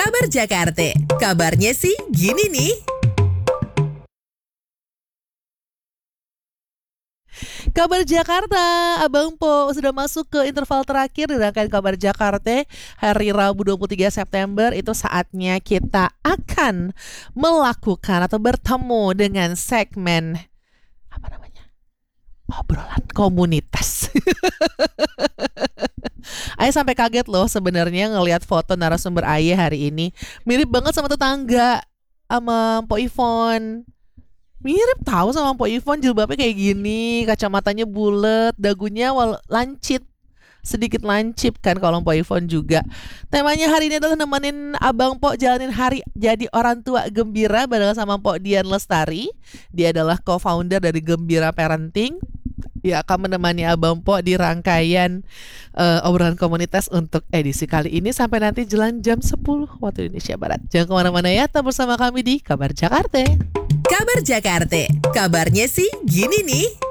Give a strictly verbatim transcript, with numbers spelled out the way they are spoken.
Kabar Jakarta, kabarnya sih gini nih. Kabar Jakarta, Abang Po sudah masuk ke interval terakhir di rangkaian Kabar Jakarta hari Rabu dua puluh tiga September. Itu saatnya kita akan melakukan atau bertemu dengan segmen apa namanya? Obrolan komunitas. Ayah sampai kaget loh sebenarnya ngelihat foto narasumber Ayah hari ini. Mirip banget sama tetangga, sama Po Ivon. Mirip tahu sama Po Ivon, jilbabnya kayak gini, kacamatanya bulat, dagunya wal lancip, sedikit lancip kan kalau Po Ivon juga. Temanya hari ini adalah nemenin Abang Po jalanin hari jadi orang tua gembira bareng sama Po Dian Lestari. Dia adalah co-founder dari Gembira Parenting. Ya, akan menemani Abang Po di rangkaian uh, obrolan komunitas untuk edisi kali ini sampai nanti jelang jam sepuluh waktu Indonesia Barat. Jangan kemana-mana ya, tetap bersama kami di Kabar Jakarta. Kabar Jakarta, kabarnya sih gini nih.